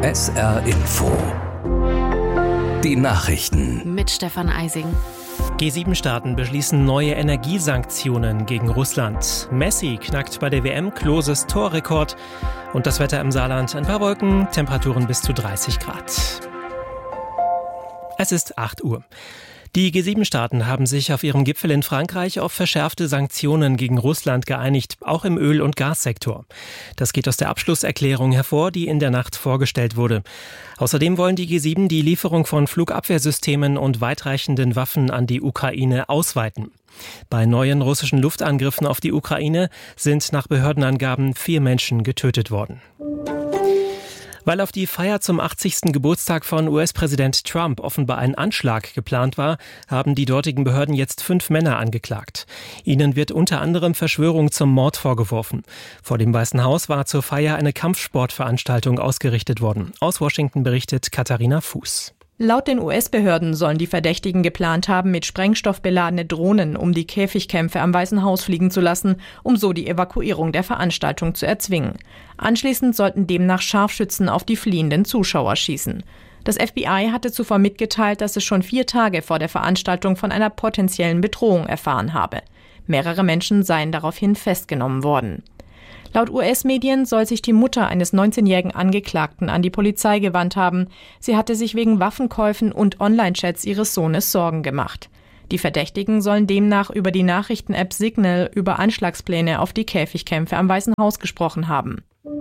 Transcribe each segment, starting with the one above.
SR Info. Die Nachrichten. Mit Stefan Eising. G7-Staaten beschließen neue Energiesanktionen gegen Russland. Messi knackt bei der WM Kloses Torrekord. Und das Wetter im Saarland: ein paar Wolken, Temperaturen bis zu 30 Grad. Es ist 8 Uhr. Die G7-Staaten haben sich auf ihrem Gipfel in Frankreich auf verschärfte Sanktionen gegen Russland geeinigt, auch im Öl- und Gassektor. Das geht aus der Abschlusserklärung hervor, die in der Nacht vorgestellt wurde. Außerdem wollen die G7 die Lieferung von Flugabwehrsystemen und weitreichenden Waffen an die Ukraine ausweiten. Bei neuen russischen Luftangriffen auf die Ukraine sind nach Behördenangaben 4 Menschen getötet worden. Weil auf die Feier zum 80. Geburtstag von US-Präsident Trump offenbar ein Anschlag geplant war, haben die dortigen Behörden jetzt 5 Männer angeklagt. Ihnen wird unter anderem Verschwörung zum Mord vorgeworfen. Vor dem Weißen Haus war zur Feier eine Kampfsportveranstaltung ausgerichtet worden. Aus Washington berichtet Katharina Fuß. Laut den US-Behörden sollen die Verdächtigen geplant haben, mit Sprengstoff beladene Drohnen um die Käfigkämpfe am Weißen Haus fliegen zu lassen, um so die Evakuierung der Veranstaltung zu erzwingen. Anschließend sollten demnach Scharfschützen auf die fliehenden Zuschauer schießen. Das FBI hatte zuvor mitgeteilt, dass es schon 4 Tage vor der Veranstaltung von einer potenziellen Bedrohung erfahren habe. Mehrere Menschen seien daraufhin festgenommen worden. Laut US-Medien soll sich die Mutter eines 19-jährigen Angeklagten an die Polizei gewandt haben. Sie hatte sich wegen Waffenkäufen und Online-Chats ihres Sohnes Sorgen gemacht. Die Verdächtigen sollen demnach über die Nachrichten-App Signal über Anschlagspläne auf die Käfigkämpfe am Weißen Haus gesprochen haben.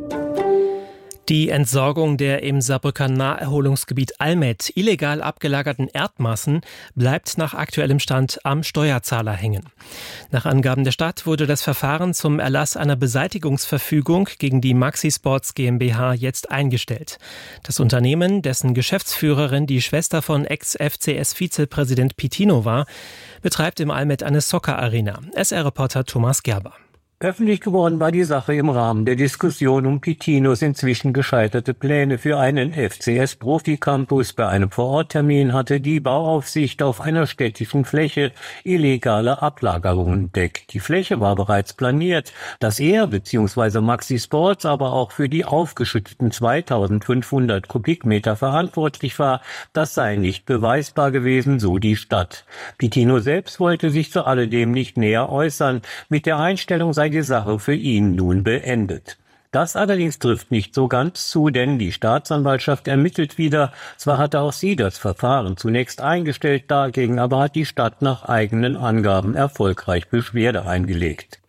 Die Entsorgung der im Saarbrücker Naherholungsgebiet Almet illegal abgelagerten Erdmassen bleibt nach aktuellem Stand am Steuerzahler hängen. Nach Angaben der Stadt wurde das Verfahren zum Erlass einer Beseitigungsverfügung gegen die Maxi Sports GmbH jetzt eingestellt. Das Unternehmen, dessen Geschäftsführerin die Schwester von Ex-FCS-Vizepräsident Pitino war, betreibt im Almet eine Soccer-Arena. SR-Reporter Thomas Gerber. Öffentlich geworden war die Sache im Rahmen der Diskussion um Pitinos inzwischen gescheiterte Pläne für einen FCS-Profi-Campus. Bei einem Vororttermin hatte die Bauaufsicht auf einer städtischen Fläche illegale Ablagerungen entdeckt. Die Fläche war bereits planiert. Dass er bzw. Maxi Sports aber auch für die aufgeschütteten 2500 Kubikmeter verantwortlich war, das sei nicht beweisbar gewesen, so die Stadt. Pitino selbst wollte sich zu alledem nicht näher äußern. Mit der Einstellung sei die Sache für ihn nun beendet. Das allerdings trifft nicht so ganz zu, denn die Staatsanwaltschaft ermittelt wieder. Zwar hatte auch sie das Verfahren zunächst eingestellt, dagegen aber hat die Stadt nach eigenen Angaben erfolgreich Beschwerde eingelegt.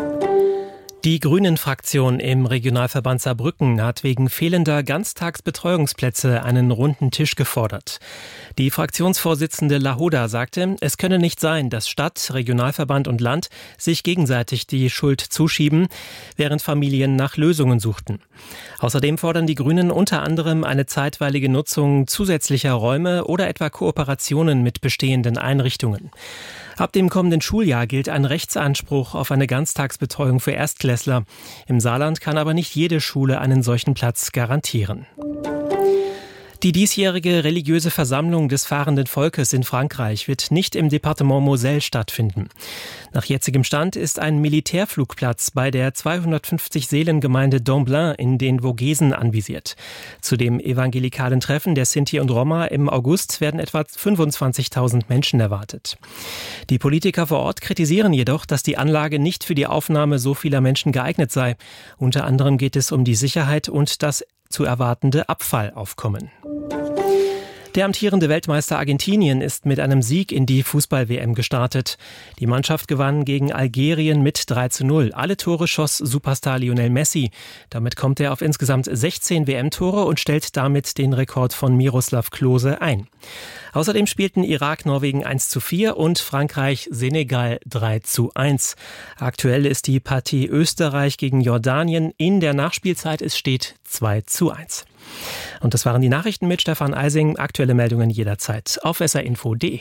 Die Grünen-Fraktion im Regionalverband Saarbrücken hat wegen fehlender Ganztagsbetreuungsplätze einen runden Tisch gefordert. Die Fraktionsvorsitzende Lahoda sagte, es könne nicht sein, dass Stadt, Regionalverband und Land sich gegenseitig die Schuld zuschieben, während Familien nach Lösungen suchten. Außerdem fordern die Grünen unter anderem eine zeitweilige Nutzung zusätzlicher Räume oder etwa Kooperationen mit bestehenden Einrichtungen. Ab dem kommenden Schuljahr gilt ein Rechtsanspruch auf eine Ganztagsbetreuung für Erstklässler. Im Saarland kann aber nicht jede Schule einen solchen Platz garantieren. Die diesjährige religiöse Versammlung des fahrenden Volkes in Frankreich wird nicht im Departement Moselle stattfinden. Nach jetzigem Stand ist ein Militärflugplatz bei der 250-Seelengemeinde Domblin in den Vogesen anvisiert. Zu dem evangelikalen Treffen der Sinti und Roma im August werden etwa 25.000 Menschen erwartet. Die Politiker vor Ort kritisieren jedoch, dass die Anlage nicht für die Aufnahme so vieler Menschen geeignet sei. Unter anderem geht es um die Sicherheit und das zu erwartende Abfallaufkommen. Der amtierende Weltmeister Argentinien ist mit einem Sieg in die Fußball-WM gestartet. Die Mannschaft gewann gegen Algerien mit 3:0. Alle Tore schoss Superstar Lionel Messi. Damit kommt er auf insgesamt 16 WM-Tore und stellt damit den Rekord von Miroslav Klose ein. Außerdem spielten Irak Norwegen 1:4 und Frankreich Senegal 3:1. Aktuell ist die Partie Österreich gegen Jordanien in der Nachspielzeit. Es steht 2:1. Und das waren die Nachrichten mit Stefan Eising. Aktuelle Meldungen jederzeit auf srinfo.de.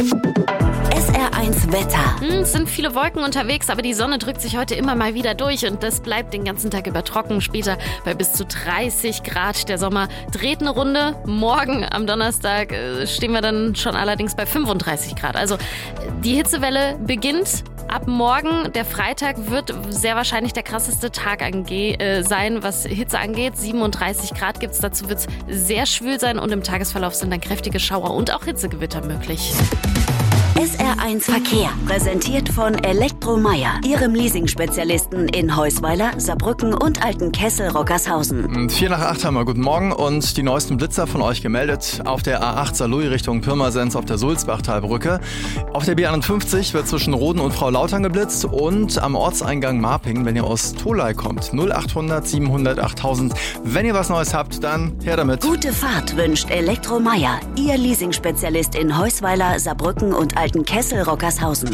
SR1 Wetter. Es sind viele Wolken unterwegs, aber die Sonne drückt sich heute immer mal wieder durch und das bleibt den ganzen Tag über trocken. Später bei bis zu 30 Grad. Der Sommer dreht eine Runde. Morgen am Donnerstag stehen wir dann schon allerdings bei 35 Grad. Also die Hitzewelle beginnt, Ab morgen, der Freitag, wird sehr wahrscheinlich der krasseste Tag sein, was Hitze angeht. 37 Grad gibt's, dazu wird's sehr schwül sein und im Tagesverlauf sind dann kräftige Schauer und auch Hitzegewitter möglich. SR1 Verkehr, präsentiert von Elektromeier, Ihrem Leasing-Spezialisten in Heusweiler, Saarbrücken und Altenkessel-Rockershausen. 7:45 haben wir, guten Morgen und die neuesten Blitzer von euch gemeldet. Auf der A8 Saarlouis Richtung Pirmasens auf der Sulzbachtalbrücke. Auf der B51 wird zwischen Roden und Frau Lautern geblitzt und am Ortseingang Marping, wenn ihr aus Tholey kommt. 0800 700 8000. Wenn ihr was Neues habt, dann her damit. Gute Fahrt wünscht Elektromeier, Ihr Leasing-Spezialist in Heusweiler, Saarbrücken und Altenkessel-Rockershausen.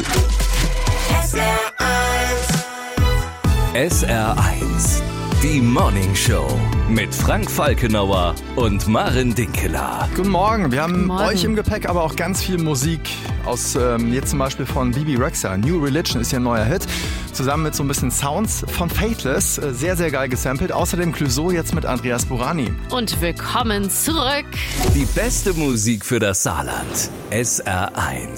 SR1, die Morning Show mit Frank Falkenauer und Maren Dinkeler. Guten Morgen, wir haben Morgen. euch im Gepäck aber auch ganz viel Musik aus, jetzt zum Beispiel von Bibi Rexha. New Religion ist ihr neuer Hit. Zusammen mit so ein bisschen Sounds von Faithless. Sehr, sehr geil gesampelt. Außerdem Clouseau jetzt mit Andreas Burani. Und willkommen zurück. Die beste Musik für das Saarland. SR1.